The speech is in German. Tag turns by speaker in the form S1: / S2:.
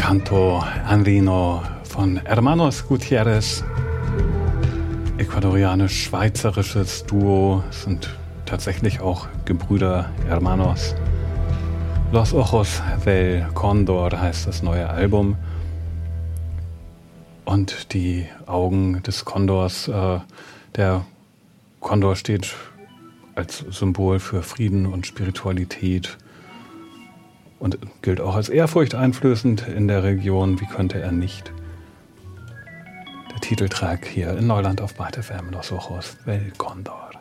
S1: Canto Andino von Hermanos Gutierrez. Ecuadorianisch-schweizerisches Duo, sind tatsächlich auch Gebrüder Hermanos. Los Ojos del Cóndor heißt das neue Album. Und die Augen des Kondors, der Kondor steht als Symbol für Frieden und Spiritualität und gilt auch als ehrfurchteinflößend in der Region. Wie könnte er nicht? Der Titeltrack hier in Neuland auf Byte FM, Los Ojos del Cóndor.